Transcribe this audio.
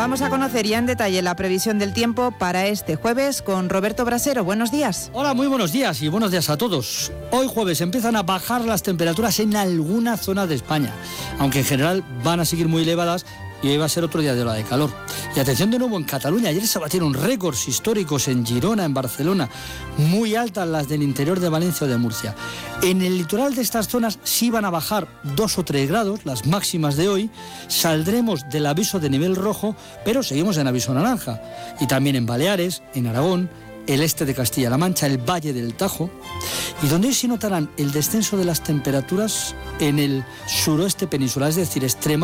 Vamos a conocer ya en detalle la previsión del tiempo para este jueves con Roberto Brasero. Buenos días. Hola, muy buenos días y buenos días a todos. Hoy jueves empiezan a bajar las temperaturas en alguna zona de España, aunque en general van a seguir muy elevadas y hoy va a ser otro día de ola de calor. Y atención de nuevo en Cataluña, ayer se batieron récords históricos en Girona, en Barcelona, muy altas las del interior de Valencia o de Murcia. En el litoral de estas zonas sí van a bajar 2 o 3 grados, las máximas de hoy, saldremos del aviso de nivel rojo, pero seguimos en aviso naranja. Y también en Baleares, en Aragón, el este de Castilla-La Mancha, el Valle del Tajo, y donde hoy sí notarán el descenso de las temperaturas en el suroeste peninsular, es decir, Extremadura.